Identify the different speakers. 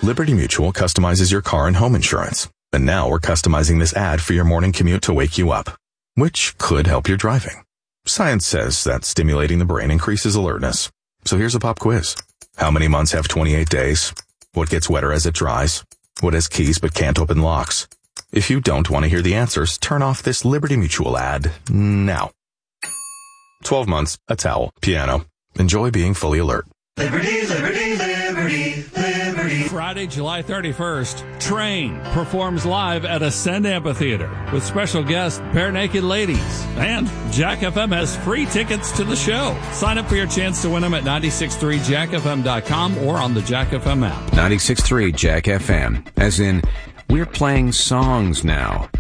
Speaker 1: Liberty Mutual customizes your car and home insurance. And now we're customizing this ad for your morning commute to wake you up, which could help your driving. Science says that stimulating the brain increases alertness. So here's a pop quiz. How many months have 28 days? What gets wetter as it dries? What has keys but can't open locks? If you don't want to hear the answers, turn off this Liberty Mutual ad now. 12 months, a towel, piano. Enjoy being fully alert.
Speaker 2: Liberty, liberty, liberty, liberty.
Speaker 3: Friday, July 31st, Train performs live at Ascend Amphitheater with special guest Bare Naked Ladies. And Jack FM has free tickets to the show. Sign up for your chance to win them at 963jackfm.com or on the Jack FM app.
Speaker 4: 96.3 Jack FM, as in, we're playing songs now.